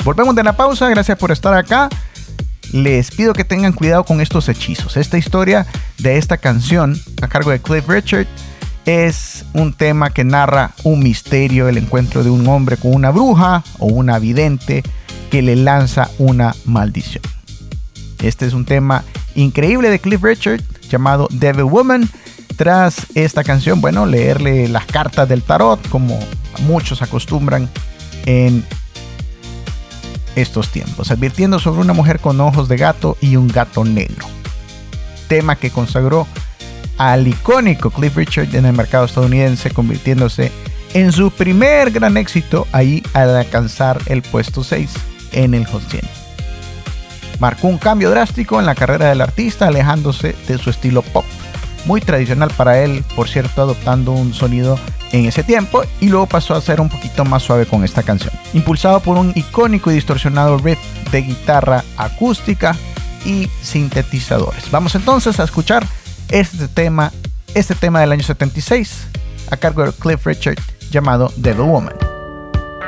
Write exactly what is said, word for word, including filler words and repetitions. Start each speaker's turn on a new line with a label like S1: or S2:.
S1: Volvemos de la pausa, gracias por estar acá. Les pido que tengan cuidado con estos hechizos. Esta historia de esta canción a cargo de Cliff Richard es un tema que narra un misterio, el encuentro de un hombre con una bruja o una vidente que le lanza una maldición. Este es un tema increíble de Cliff Richard llamado Devil Woman. Tras esta canción, bueno, leerle las cartas del tarot, como muchos acostumbran en estos tiempos, advirtiendo sobre una mujer con ojos de gato y un gato negro. Tema que consagró al icónico Cliff Richard en el mercado estadounidense, convirtiéndose en su primer gran éxito ahí al alcanzar el puesto seis en el Hot cien. Marcó un cambio drástico en la carrera del artista, alejándose de su estilo pop, muy tradicional para él, por cierto, adoptando un sonido en ese tiempo, y luego pasó a ser un poquito más suave con esta canción, impulsado por un icónico y distorsionado riff de guitarra acústica y sintetizadores. Vamos entonces a escuchar este tema, este tema del año setenta y seis a cargo de Cliff Richard llamado Devil Woman.